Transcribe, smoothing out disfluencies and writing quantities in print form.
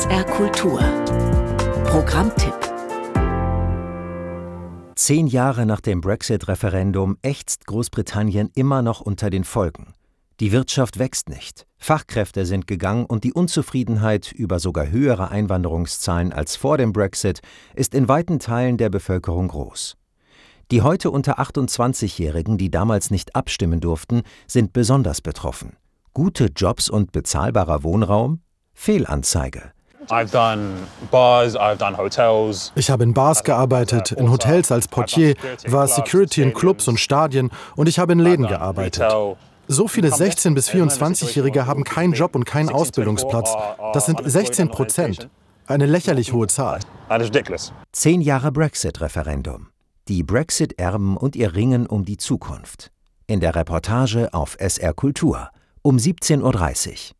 SR Kultur. Programmtipp. 10 Jahre nach dem Brexit-Referendum ächzt Großbritannien immer noch unter den Folgen. Die Wirtschaft wächst nicht, Fachkräfte sind gegangen und die Unzufriedenheit über sogar höhere Einwanderungszahlen als vor dem Brexit ist in weiten Teilen der Bevölkerung groß. Die heute unter 28-Jährigen, die damals nicht abstimmen durften, sind besonders betroffen. Gute Jobs und bezahlbarer Wohnraum? Fehlanzeige. Ich habe in Bars gearbeitet, in Hotels als Portier, war Security in Clubs und Stadien und ich habe in Läden gearbeitet. So viele 16- bis 24-Jährige haben keinen Job und keinen Ausbildungsplatz. Das sind 16%. Eine lächerlich hohe Zahl. 10 Jahre Brexit-Referendum. Die Brexit-Erben und ihr Ringen um die Zukunft. In der Reportage auf SR Kultur um 17:30 Uhr.